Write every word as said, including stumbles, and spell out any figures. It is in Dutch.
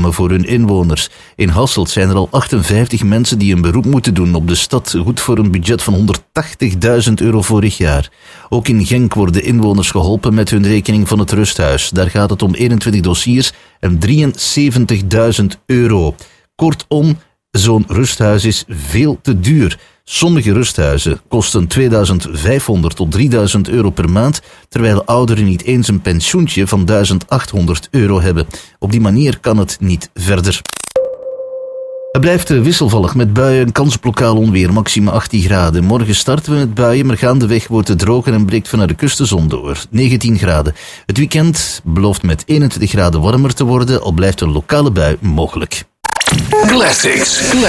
inkomen voor hun inwoners. In Hasselt zijn er al achtenvijftig mensen die een beroep moeten doen op de stad, goed voor een budget van honderdtachtigduizend euro vorig jaar. Ook in Genk worden inwoners geholpen met hun rekening van het rusthuis. Daar gaat het om eenentwintig dossiers en drieënzeventigduizend euro. Kortom, zo'n rusthuis is veel te duur. Sommige rusthuizen kosten tweeduizend vijfhonderd tot drieduizend euro per maand, terwijl ouderen niet eens een pensioentje van duizend achthonderd euro hebben. Op die manier kan het niet verder. Het blijft wisselvallig met buien en kans op lokaal onweer, maxima achttien graden. Morgen starten we met buien, maar gaandeweg wordt het droger en breekt vanuit de kust de zon door. negentien graden. Het weekend belooft met eenentwintig graden warmer te worden, al blijft een lokale bui mogelijk. Classics.